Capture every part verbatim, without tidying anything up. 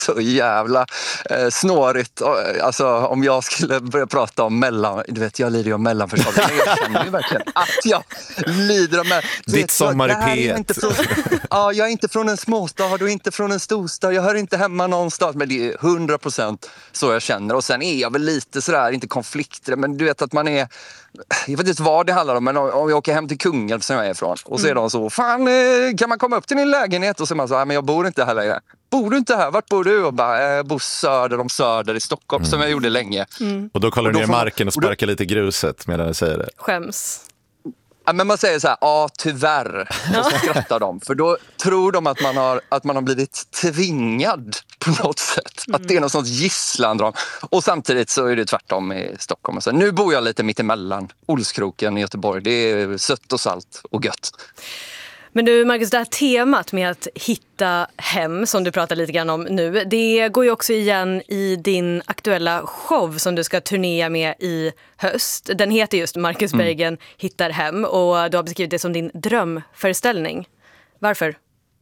så jävla eh, snårigt. Alltså om jag skulle börja prata om mellan, du vet jag lider ju av mellanförslag. Men jag känner ju verkligen att jag lider av mellan. Ditt sommar i P ett. Från, ja, jag är inte från en småstad och inte från en storstad. Jag hör inte hemma någonstans, men det är hundra procent så jag känner. Och sen är jag väl lite sådär, inte konflikter, men du vet att man är, jag vet inte vad det handlar om, men om jag åker hem till Kungälv som jag är ifrån och så är de så, fan kan man komma upp till din lägenhet? Och så är man så, nej men jag bor inte här längre. Bor du inte här? Vart bor du? Och bara, jag bor söder om söder i Stockholm, mm. som jag gjorde länge. Mm. Och då kollar du ner får, marken och sparkar och då, lite gruset medan jag säger det. Skäms. Ja, men man säger så här, ja tyvärr. Och så skrattar de. För då tror de att man har, att man har blivit tvingad på något sätt. Mm. Att det är något sånt gisslan. Och samtidigt så är det tvärtom i Stockholm. Så nu bor jag lite mitt emellan Olskroken i Göteborg. Det är sött och salt och gött. Men du Marcus, det här temat med att hitta hem som du pratar lite grann om nu, det går ju också igen i din aktuella show som du ska turnera med i höst. Den heter just Marcus Berggren mm. hittar hem och du har beskrivit det som din drömföreställning. Varför?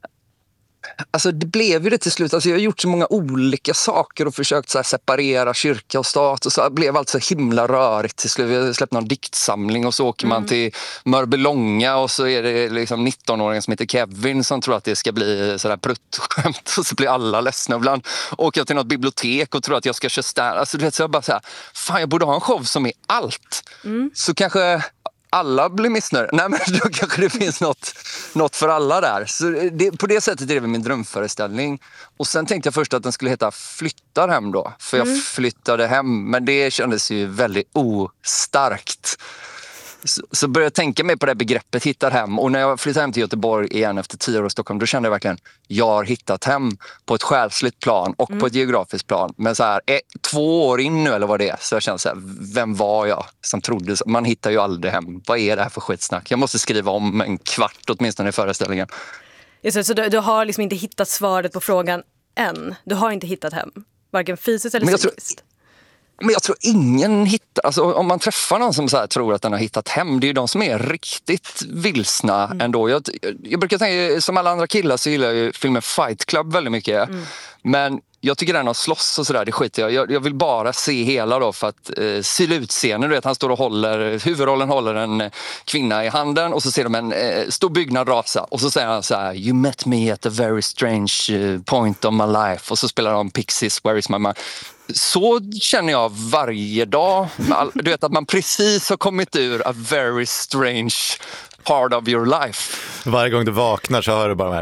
Alltså det blev ju det till slut. Alltså jag har gjort så många olika saker och försökt så här separera kyrka och stat och så det blev allt så himla rörigt till slut. Vi har släppt någon diktsamling och så åker mm. man till Mörbylånga och så är det liksom nitton-åringen som heter Kevin som tror att det ska bli sådär pruttskämt och så blir alla ledsna. Ibland åker jag till något bibliotek och tror att jag ska köra stand. Alltså du vet, så jag bara så här, fan jag borde ha en show som är allt. Mm. Så kanske alla blir missnöjda. Nej, men då kanske det finns något, något för alla där. Så det, på det sättet är det min drömföreställning. Och sen tänkte jag först att den skulle heta Flyttar hem då. För jag mm. flyttade hem. Men det kändes ju väldigt ostarkt. Så, så började jag tänka mig på det begreppet hittar hem. Och när jag flyttade hem till Göteborg igen efter tio år i Stockholm, då kände jag verkligen jag har hittat hem på ett själsligt plan och mm. på ett geografiskt plan. Men så här, ett, två år in nu eller vad det är, så jag kände så här, vem var jag som trodde, man hittar ju aldrig hem. Vad är det här för skitsnack? Jag måste skriva om en kvart åtminstone i föreställningen. Just det, så du, du har liksom inte hittat svaret på frågan än? Du har inte hittat hem? Varken fysiskt eller psykiskt? Men jag tror ingen hittar, alltså om man träffar någon som så här tror att den har hittat hem, det är ju de som är riktigt vilsna mm. ändå. Jag, jag brukar tänka, som alla andra killar så gillar jag ju filmen Fight Club väldigt mycket. Mm. Men jag tycker den har slåss och sådär, det skiter jag. jag. Jag vill bara se hela då för att eh, syla ut scenen. Du vet, han står och håller, huvudrollen håller en kvinna i handen och så ser de en eh, stor byggnad rasa. Och så säger han så här, you met me at a very strange point of my life. Och så spelar de Pixies, Where is my mind? Så känner jag varje dag. Du vet att man precis har kommit ur a very strange part of your life. Varje gång du vaknar så hör du bara de här.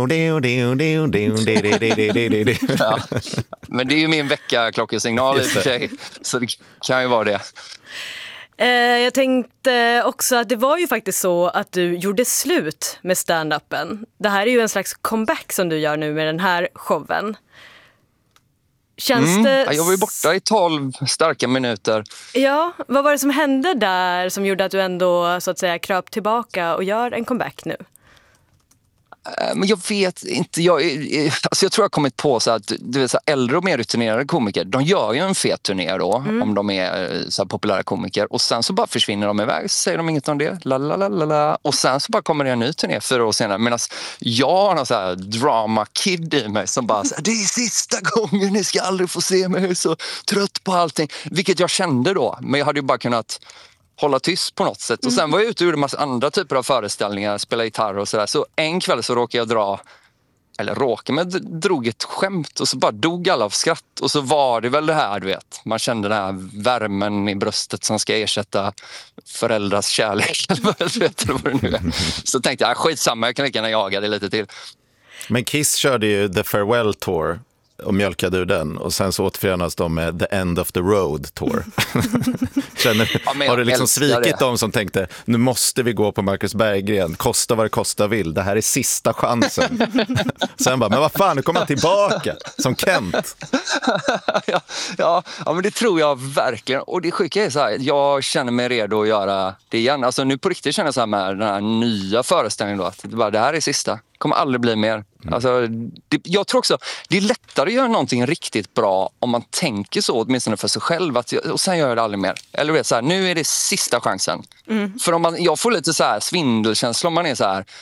Ja. Men det är ju min veckaklocksignal i och för sig. Så det kan ju vara det. Jag tänkte också att det var ju faktiskt så att du gjorde slut med stand-upen. Det här är ju en slags comeback som du gör nu med den här showen. Känns mm. det... Jag var ju borta i tolv starka minuter. Ja, vad var det som hände där som gjorde att du ändå så att säga kröp tillbaka och gör en comeback nu? Men jag vet inte, jag, alltså jag tror jag har kommit på så att du vet, så här, äldre och mer rutinerade komiker, de gör ju en fet turné då, mm. om de är så här, populära komiker, och sen så bara försvinner de iväg, så säger de inget om det, lalalala, och sen så bara kommer det en ny turné fyra år senare, medan jag har någon så här drama kid i mig som bara, så här, det är sista gången, ni ska aldrig få se mig, jag är så trött på allting, vilket jag kände då, men jag hade ju bara kunnat hålla tyst på något sätt. Och sen var jag ute och gjorde en massa andra typer av föreställningar, spela gitarr och sådär. Så en kväll så råkade jag dra, eller råkade, men drog ett skämt och så bara dog alla av skratt. Och så var det väl det här, du vet. Man kände den här värmen i bröstet som ska ersätta föräldrars kärlek. Eller vad, vet, eller vad det nu är. Så tänkte jag, skitsamma, jag kan lika gärna jaga det lite till. Men Kiss körde ju The Farewell Tour och mjölkade ur den, och sen så återförenas de med The End of the Road Tour. Känner, ja, har du liksom svikit det. Dem som tänkte, nu måste vi gå på Marcus Berggren, kosta vad det kosta vill, det här är sista chansen. Sen bara, men vad fan, nu kommer han tillbaka som Kent. ja, ja, ja, men det tror jag verkligen. Och det sjuka är så här, jag känner mig redo att göra det igen. Alltså nu på riktigt känner jag så här med den här nya föreställningen då, att det, bara, det här är sista. Kommer aldrig bli mer. Mm. Alltså, det, jag tror också det är lättare att göra någonting riktigt bra om man tänker så, åtminstone för sig själv, att, och sen gör jag det aldrig mer. Eller vet, så här, nu är det sista chansen. Mm. För om man, jag får lite så här svindelkänsla om man är så här,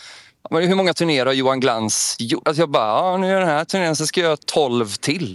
Men hur många turnéer har Johan Glans gjort? Alltså jag bara, ja, nu är den här turnén så ska jag göra tolv till.